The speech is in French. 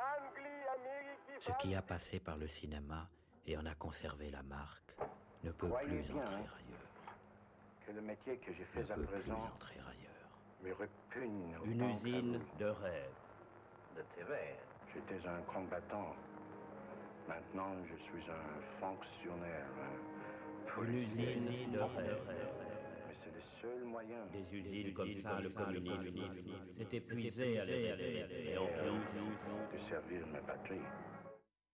Ce qui a passé par le cinéma et en a conservé la marque ne peut plus entrer ailleurs. Que le métier que j'ai fait Ne à peut plus présent entrer ailleurs. me repugne. Une usine de rêve. De tes rêves. J'étais un combattant. Maintenant, je suis un fonctionnaire. Une usine de rêve. Mais c'est le seul moyen. Des usines comme ça, le communisme s'est épuisé à les et en plus de servir ma patrie.